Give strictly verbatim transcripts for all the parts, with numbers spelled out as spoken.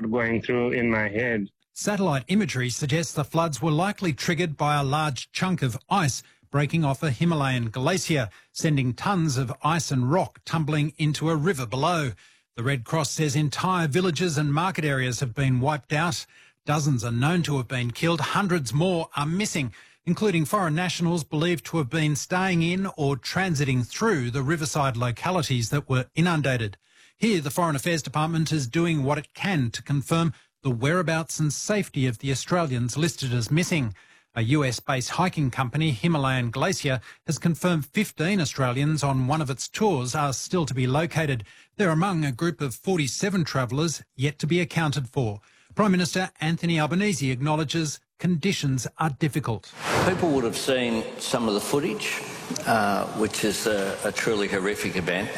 thought going through in my head. Satellite imagery suggests the floods were likely triggered by a large chunk of ice breaking off a Himalayan glacier, sending tons of ice and rock tumbling into a river below. The Red Cross says entire villages and market areas have been wiped out. Dozens are known to have been killed. Hundreds more are missing, including foreign nationals believed to have been staying in or transiting through the riverside localities that were inundated. Here, the Foreign Affairs Department is doing what it can to confirm the whereabouts and safety of the Australians listed as missing. A U S-based hiking company, Himalayan Glacier, has confirmed fifteen Australians on one of its tours are still to be located. They're among a group of forty-seven travellers yet to be accounted for. Prime Minister Anthony Albanese acknowledges conditions are difficult. People would have seen some of the footage, uh, which is a, a truly horrific event.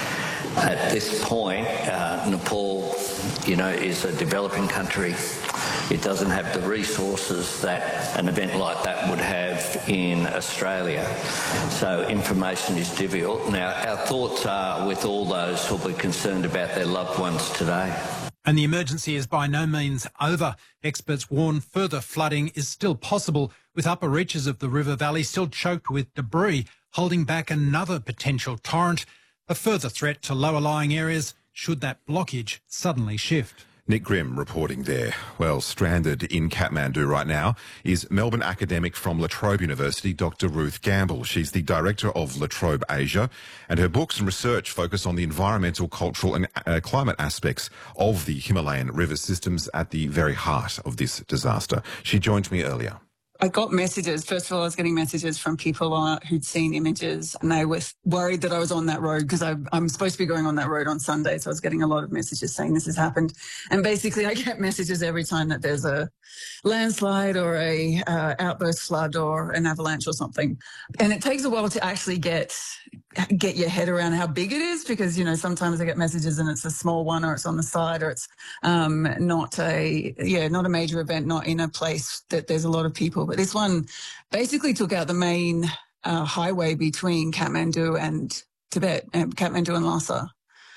At this point, uh, Nepal, you know, is a developing country. It doesn't have the resources that an event like that would have in Australia. So information is difficult. Now, our thoughts are with all those who will be concerned about their loved ones today. And the emergency is by no means over. Experts warn further flooding is still possible, with upper reaches of the river valley still choked with debris, holding back another potential torrent. A further threat to lower-lying areas should that blockage suddenly shift. Nick Grimm reporting there. Well, stranded in Kathmandu right now is Melbourne academic from La Trobe University, Doctor Ruth Gamble. She's the director of La Trobe Asia, and her books and research focus on the environmental, cultural and uh, climate aspects of the Himalayan river systems at the very heart of this disaster. She joined me earlier. I got messages. First of all, I was getting messages from people uh, who'd seen images, and they were worried that I was on that road because I'm supposed to be going on that road on Sunday. So I was getting a lot of messages saying this has happened. And basically, I get messages every time that there's a landslide or a uh, outburst flood or an avalanche or something. And it takes a while to actually get get your head around how big it is, because, you know, sometimes I get messages and it's a small one, or it's on the side, or it's um, not a, yeah, not a major event, not in a place that there's a lot of people. But this one basically took out the main uh, highway between Kathmandu and Tibet, and Kathmandu and Lhasa.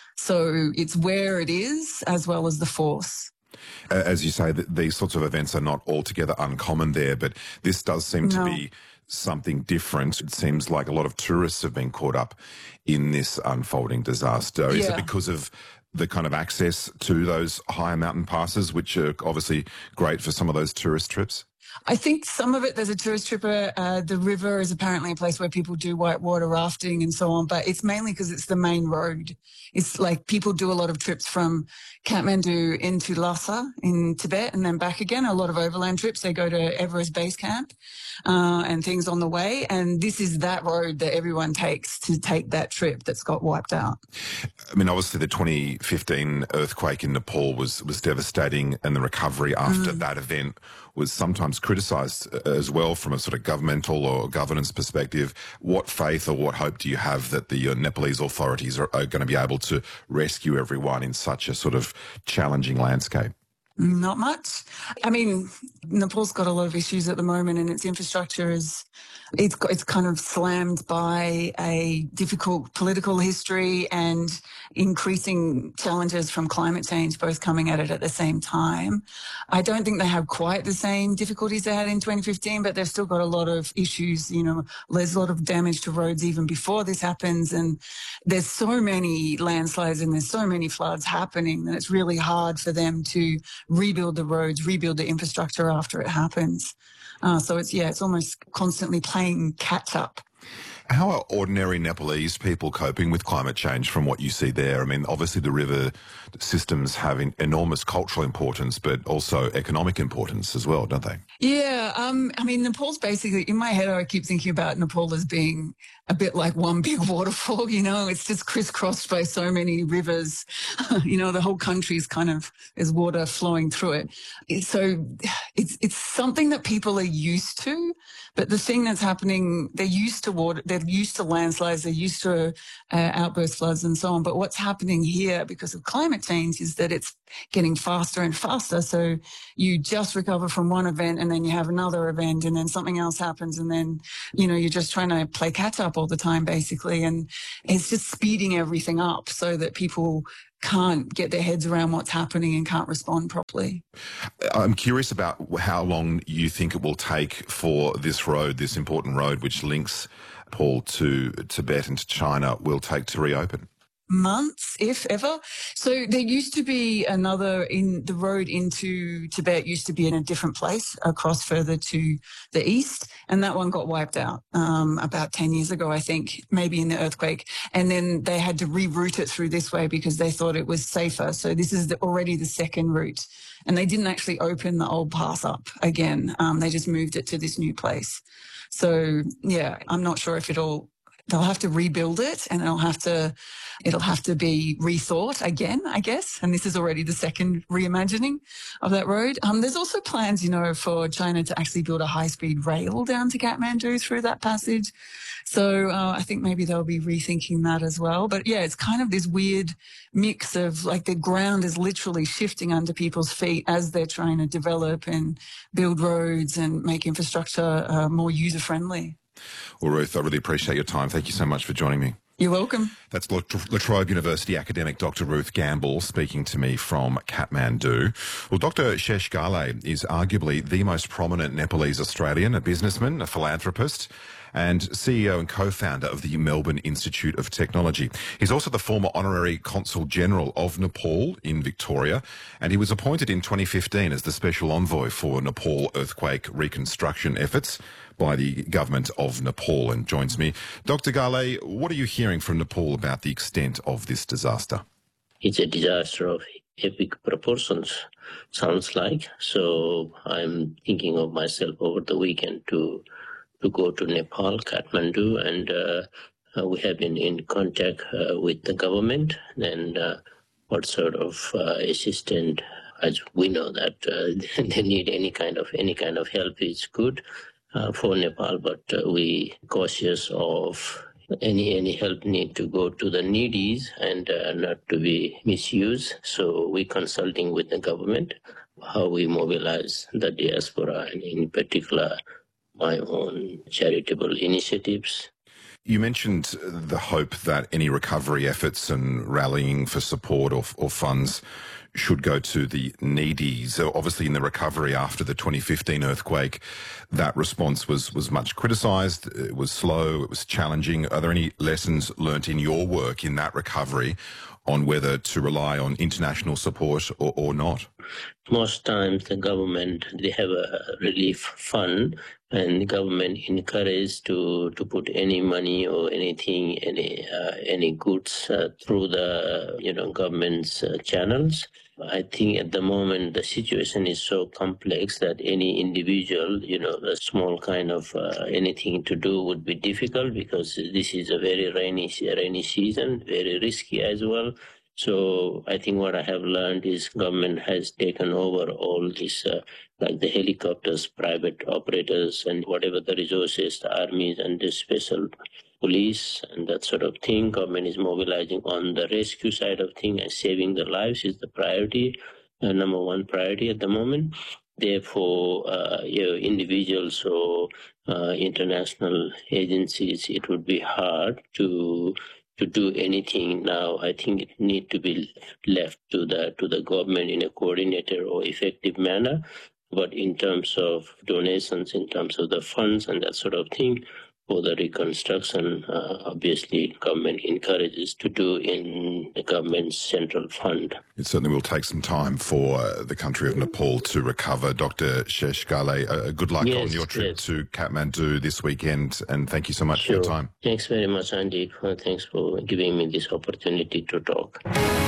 So it's where it is as well as the force. As you say, these sorts of events are not altogether uncommon there, but this does seem No. to be something different. It seems like a lot of tourists have been caught up in this unfolding disaster. Is Yeah. it because of the kind of access to those higher mountain passes, which are obviously great for some of those tourist trips? I think some of it, there's a tourist tripper. Uh, the river is apparently a place where people do whitewater rafting and so on, but it's mainly because it's the main road. It's like people do a lot of trips from Kathmandu into Lhasa in Tibet and then back again, a lot of overland trips. They go to Everest Base Camp uh, and things on the way. And this is that road that everyone takes to take that trip that's got wiped out. I mean, obviously the twenty fifteen earthquake in Nepal was, was devastating, and the recovery after mm. that event was sometimes criticised as well from a sort of governmental or governance perspective. What faith or what hope do you have that the uh, Nepalese authorities are, are going to be able to rescue everyone in such a sort of challenging landscape? Not much. I mean, Nepal's got a lot of issues at the moment, and its infrastructure is, it's got, it's kind of slammed by a difficult political history and increasing challenges from climate change, both coming at it at the same time. I don't think they have quite the same difficulties they had in twenty fifteen, but they've still got a lot of issues. You know, there's a lot of damage to roads even before this happens, and there's so many landslides and there's so many floods happening that it's really hard for them to rebuild the roads, rebuild the infrastructure after it happens. Uh, so it's, yeah, it's almost constantly playing catch up. How are ordinary Nepalese people coping with climate change from what you see there? I mean, obviously the river systems have enormous cultural importance, but also economic importance as well, don't they? Yeah, um, I mean, Nepal's basically, in my head, I keep thinking about Nepal as being a bit like one big waterfall, you know, it's just crisscrossed by so many rivers. You know, the whole country's kind of, there's water flowing through it. It's, so it's, it's something that people are used to, but the thing that's happening, they're used to water, they're they're used to landslides, they're used to uh, outburst floods and so on. But what's happening here because of climate change is that it's getting faster and faster. So you just recover from one event and then you have another event and then something else happens. And then, you know, you're just trying to play catch up all the time, basically. And it's just speeding everything up so that people can't get their heads around what's happening and can't respond properly. I'm curious about how long you think it will take for this road, this important road which links Nepal to Tibet and to China, will take to reopen. Months, if ever. So there used to be another in the road into Tibet used to be in a different place across further to the east. And that one got wiped out um, about ten years ago, I think, maybe in the earthquake. And then they had to reroute it through this way because they thought it was safer. So this is the, already the second route. And they didn't actually open the old path up again. Um, they just moved it to this new place. So, yeah, I'm not sure if it'll They'll have to rebuild it and it'll have to, it'll have to be rethought again, I guess. And this is already the second reimagining of that road. Um, there's also plans, you know, for China to actually build a high-speed rail down to Kathmandu through that passage. So uh, I think maybe they'll be rethinking that as well. But yeah, it's kind of this weird mix of like the ground is literally shifting under people's feet as they're trying to develop and build roads and make infrastructure uh, more user-friendly. Well, Ruth, I really appreciate your time. Thank you so much for joining me. You're welcome. That's La Trobe University academic Doctor Ruth Gamble speaking to me from Kathmandu. Well, Doctor Shesh Ghale is arguably the most prominent Nepalese Australian, a businessman, a philanthropist, and C E O and co-founder of the Melbourne Institute of Technology. He's also the former Honorary Consul General of Nepal in Victoria, and he was appointed in twenty fifteen as the Special Envoy for Nepal earthquake reconstruction efforts by the government of Nepal, and joins me. Doctor Ghale, what are you hearing from Nepal about the extent of this disaster? It's a disaster of epic proportions, sounds like. So I'm thinking of myself over the weekend to to go to Nepal, Kathmandu, and uh, uh, we have been in contact uh, with the government and uh, what sort of uh, assistance, as we know that uh, they need any kind of any kind of help is good uh, for Nepal, but uh, we cautious of any any help need to go to the needies and uh, not to be misused. So we consulting with the government how we mobilize the diaspora, and in particular my own charitable initiatives. You mentioned the hope that any recovery efforts and rallying for support or, or funds should go to the needy. So obviously in the recovery after the twenty fifteen earthquake, that response was, was much criticised. It was slow, it was challenging. Are there any lessons learnt in your work in that recovery on whether to rely on international support or, or not? Most times the government, they have a relief fund, and the government encouraged to, to put any money or anything, any uh, any goods uh, through the you know government's uh, channels. I think at the moment the situation is so complex that any individual, you know, a small kind of uh, anything to do would be difficult, because this is a very rainy rainy season, very risky as well. So I think what I have learned is government has taken over all this, uh, like the helicopters, private operators, and whatever the resources, the armies and the special police and that sort of thing. Government is mobilizing on the rescue side of things, and saving the lives is the priority, uh, number one priority at the moment. Therefore, uh, you know, individuals or uh, international agencies, it would be hard to to do anything now. I think it need to be left to the to the government in a coordinated or effective manner. But in terms of donations, in terms of the funds and that sort of thing, for the reconstruction, uh, obviously government encourages to do in the government's central fund. It certainly will take some time for uh, the country of Nepal to recover. Doctor Shesh Ghale, uh, good luck yes, on your trip yes. to Kathmandu this weekend, and thank you so much Sure. for your time. Thanks very much, Andy. Uh, thanks for giving me this opportunity to talk.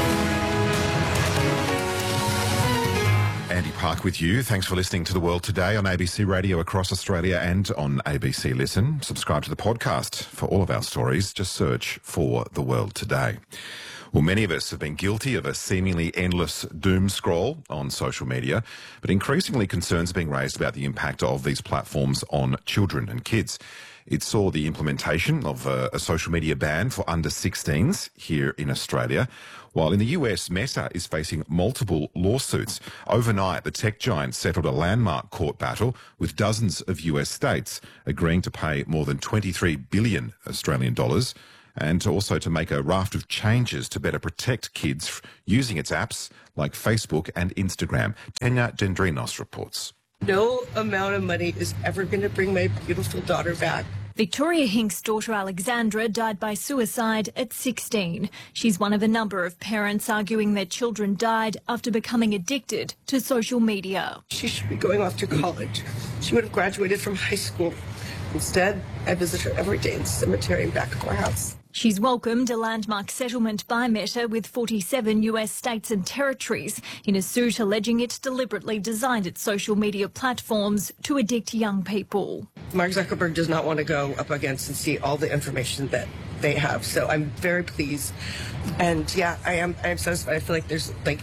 Andy Park with you. Thanks for listening to The World Today on A B C Radio across Australia and on A B C Listen. Subscribe to the podcast for all of our stories. Just search for The World Today. Well, many of us have been guilty of a seemingly endless doom scroll on social media, but increasingly concerns are being raised about the impact of these platforms on children and kids. It saw the implementation of a, a social media ban for under sixteens here in Australia, while in the U S, Meta is facing multiple lawsuits. Overnight, the tech giant settled a landmark court battle with dozens of U S states, agreeing to pay more than twenty-three billion Australian dollars and to also to make a raft of changes to better protect kids using its apps like Facebook and Instagram. Tanya Dendrinos reports. No amount of money is ever going to bring my beautiful daughter back. Victoria Hink's daughter Alexandra died by suicide at sixteen. She's one of a number of parents arguing their children died after becoming addicted to social media. She should be going off to college. She would have graduated from high school. Instead, I visit her every day in the cemetery and back of our house. She's welcomed a landmark settlement by Meta with forty-seven U S states and territories in a suit alleging it deliberately designed its social media platforms to addict young people. Mark Zuckerberg does not want to go up against and see all the information that they have. So I'm very pleased. And yeah, I am I am satisfied. I feel like there's like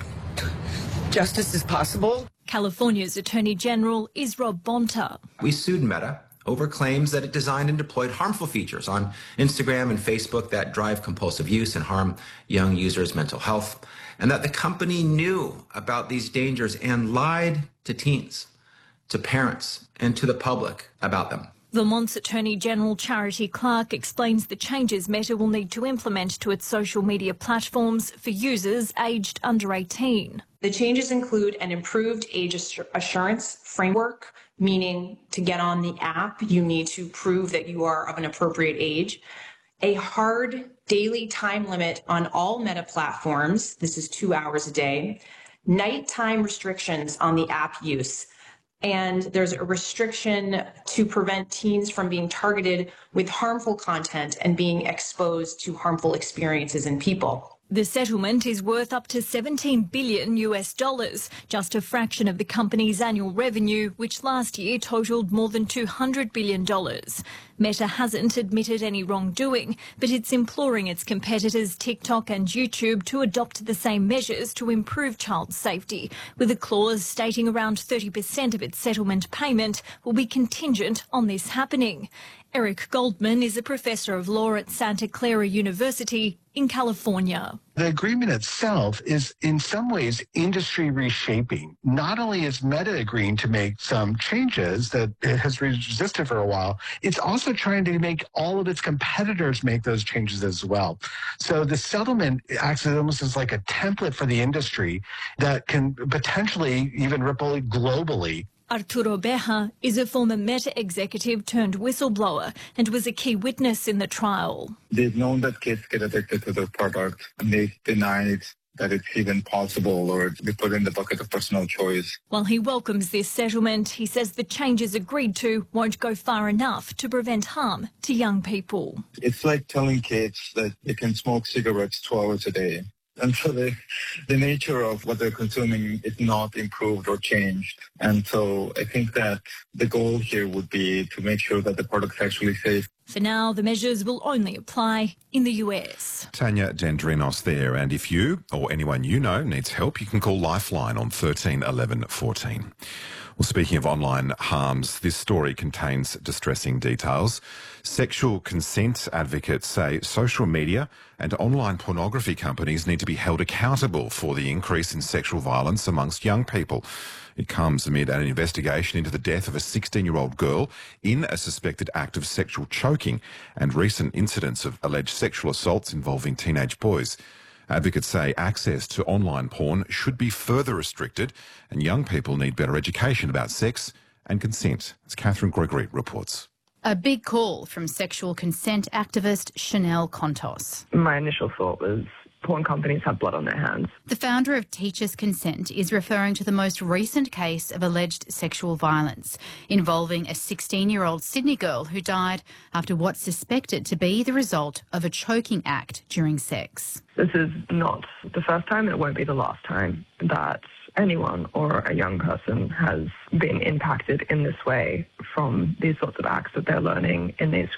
justice is possible. California's Attorney General is Rob Bonta. We sued Meta over claims that it designed and deployed harmful features on Instagram and Facebook that drive compulsive use and harm young users' mental health, and that the company knew about these dangers and lied to teens, to parents, and to the public about them. Vermont's Attorney General Charity Clark explains the changes Meta will need to implement to its social media platforms for users aged under eighteen. The changes include an improved age assurance framework, meaning to get on the app, you need to prove that you are of an appropriate age. A hard daily time limit on all Meta platforms. This is two hours a day. Nighttime restrictions on the app use. And there's a restriction to prevent teens from being targeted with harmful content and being exposed to harmful experiences in people. The settlement is worth up to seventeen billion U S dollars, just a fraction of the company's annual revenue, which last year totaled more than two hundred billion dollars. Meta hasn't admitted any wrongdoing, but it's imploring its competitors TikTok and YouTube to adopt the same measures to improve child safety, with a clause stating around thirty percent of its settlement payment will be contingent on this happening. Eric Goldman is a professor of law at Santa Clara University in California. The agreement itself is in some ways industry reshaping. Not only is Meta agreeing to make some changes that it has resisted for a while, it's also trying to make all of its competitors make those changes as well. So the settlement acts almost as like a template for the industry that can potentially even ripple globally. Arturo Beja is a former Meta executive turned whistleblower and was a key witness in the trial. They've known that kids get addicted to their product, and they've denied that it's even possible, or they put in the bucket of personal choice. While he welcomes this settlement, he says the changes agreed to won't go far enough to prevent harm to young people. It's like telling kids that they can smoke cigarettes two hours a day. And so the, the nature of what they're consuming is not improved or changed. And so I think that the goal here would be to make sure that the product's actually safe. For now, the measures will only apply in the U S. Tanya Dendrinos there. And if you or anyone you know needs help, you can call Lifeline on thirteen eleven fourteen. Well, speaking of online harms, this story contains distressing details. Sexual consent advocates say social media and online pornography companies need to be held accountable for the increase in sexual violence amongst young people. It comes amid an investigation into the death of a sixteen-year-old girl in a suspected act of sexual choking and recent incidents of alleged sexual assaults involving teenage boys. Advocates say access to online porn should be further restricted and young people need better education about sex and consent. As Catherine Gregory reports. A big call from sexual consent activist Chanel Contos. My initial thought was porn companies have blood on their hands. The founder of Teachers Consent is referring to the most recent case of alleged sexual violence involving a sixteen-year-old Sydney girl who died after what's suspected to be the result of a choking act during sex. This is not the first time, and it won't be the last time that anyone or a young person has been impacted in this way from these sorts of acts that they're learning in these scripts.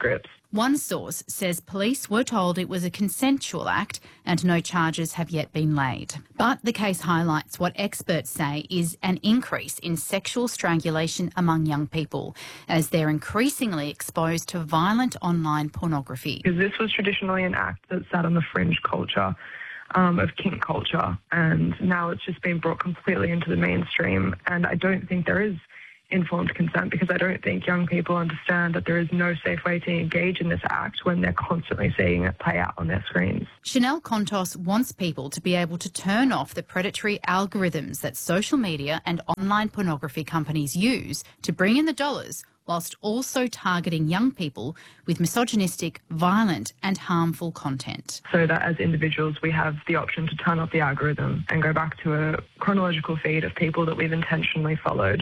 One source says police were told it was a consensual act and no charges have yet been laid. But the case highlights what experts say is an increase in sexual strangulation among young people as they're increasingly exposed to violent online pornography. Because this was traditionally an act that sat on the fringe culture um, of kink culture, and now it's just been brought completely into the mainstream, and I don't think there is informed consent because I don't think young people understand that there is no safe way to engage in this act when they're constantly seeing it play out on their screens. Chanel Contos wants people to be able to turn off the predatory algorithms that social media and online pornography companies use to bring in the dollars, whilst also targeting young people with misogynistic, violent and harmful content. So that as individuals we have the option to turn off the algorithm and go back to a chronological feed of people that we've intentionally followed.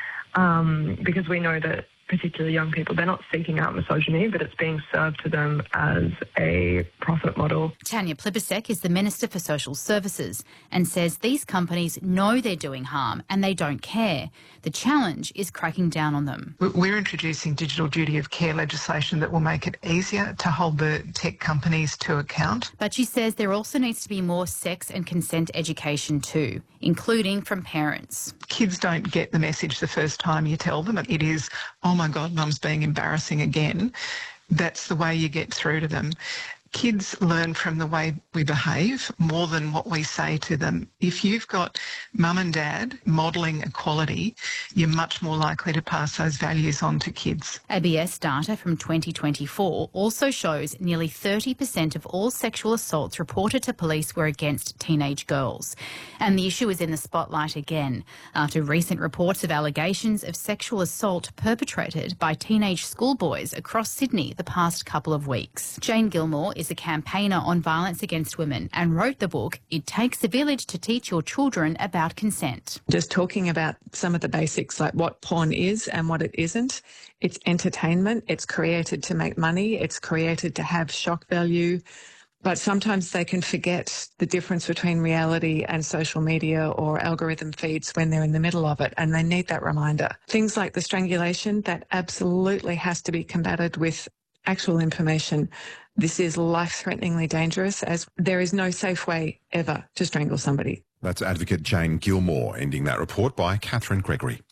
Um, because we know that particularly young people, they're not seeking out misogyny, but it's being served to them as a profit model. Tanya Plibersek is the Minister for Social Services and says these companies know they're doing harm and they don't care. The challenge is cracking down on them. We're introducing digital duty of care legislation that will make it easier to hold the tech companies to account. But she says there also needs to be more sex and consent education too, including from parents. Kids don't get the message the first time you tell them. It is, oh my God, mum's being embarrassing again. That's the way you get through to them. Kids learn from the way we behave more than what we say to them. If you've got mum and dad modelling equality, you're much more likely to pass those values on to kids. A B S data from twenty twenty-four also shows nearly thirty percent of all sexual assaults reported to police were against teenage girls. And the issue is in the spotlight again after recent reports of allegations of sexual assault perpetrated by teenage schoolboys across Sydney the past couple of weeks. Jane Gilmore is a campaigner on violence against women and wrote the book It Takes a Village to Teach Your Children About Consent. Just talking about some of the basics like what porn is and what it isn't. It's entertainment. It's created to make money. It's created to have shock value. But sometimes they can forget the difference between reality and social media or algorithm feeds when they're in the middle of it, and they need that reminder. Things like the strangulation, that absolutely has to be combated with actual information. This is life-threateningly dangerous, as there is no safe way ever to strangle somebody. That's Advocate Jane Gilmore, ending that report by Catherine Gregory.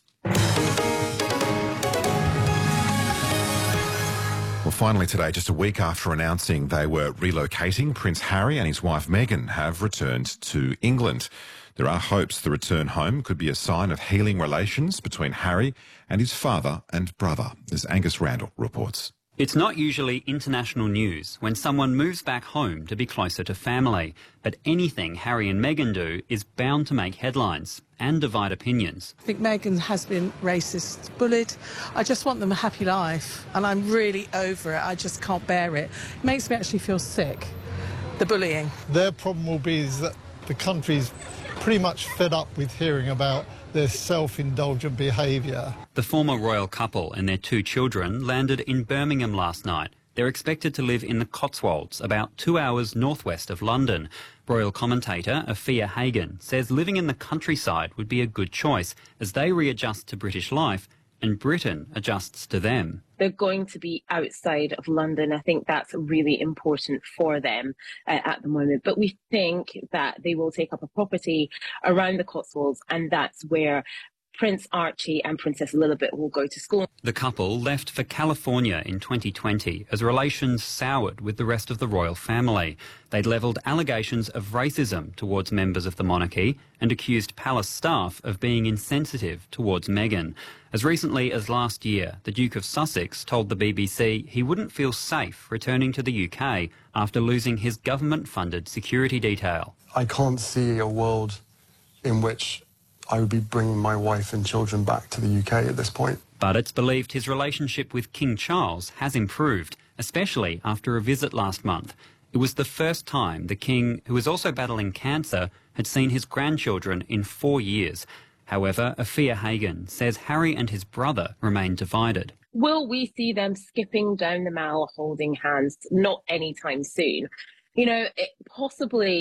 Well, finally today, just a week after announcing they were relocating, Prince Harry and his wife Meghan have returned to England. There are hopes the return home could be a sign of healing relations between Harry and his father and brother, as Angus Randall reports. It's not usually international news when someone moves back home to be closer to family, but anything Harry and Meghan do is bound to make headlines and divide opinions. I think Meghan has been racist, bullied. I just want them a happy life, and I'm really over it. I just can't bear it. It makes me actually feel sick, the bullying. Their problem will be is that the country's pretty much fed up with hearing about their self-indulgent behaviour. The former royal couple and their two children landed in Birmingham last night. They're expected to live in the Cotswolds, about two hours northwest of London. Royal commentator Afia Hagen says living in the countryside would be a good choice as they readjust to British life and Britain adjusts to them. They're going to be outside of London. I think that's really important for them uh, at the moment. But we think that they will take up a property around the Cotswolds, and that's where Prince Archie and Princess Lilibet will go to school. The couple left for California in twenty twenty as relations soured with the rest of the royal family. They'd levelled allegations of racism towards members of the monarchy and accused palace staff of being insensitive towards Meghan. As recently as last year, the Duke of Sussex told the B B C he wouldn't feel safe returning to the U K after losing his government-funded security detail. I can't see a world in which I would be bringing my wife and children back to the U K at this point. But it's believed his relationship with King Charles has improved, especially after a visit last month. It was the first time the King, who was also battling cancer, had seen his grandchildren in four years. However, Afia Hagen says Harry and his brother remain divided. Will we see them skipping down the Mall holding hands? Not anytime soon. You know, it, possibly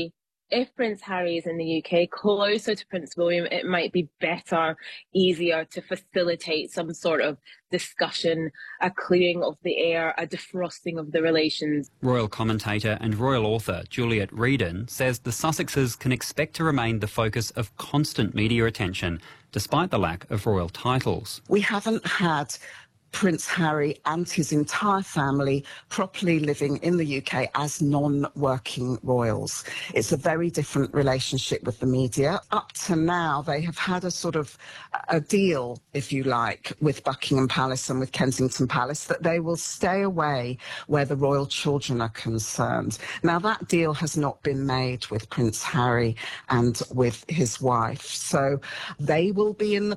if Prince Harry is in the U K, closer to Prince William, it might be better, easier to facilitate some sort of discussion, a clearing of the air, a defrosting of the relations. Royal commentator and royal author Juliet Reedon says the Sussexes can expect to remain the focus of constant media attention, despite the lack of royal titles. We haven't had Prince Harry and his entire family properly living in the U K as non-working royals. It's a very different relationship with the media. Up to now, they have had a sort of a deal, if you like, with Buckingham Palace and with Kensington Palace that they will stay away where the royal children are concerned. Now, that deal has not been made with Prince Harry and with his wife. So they will be in the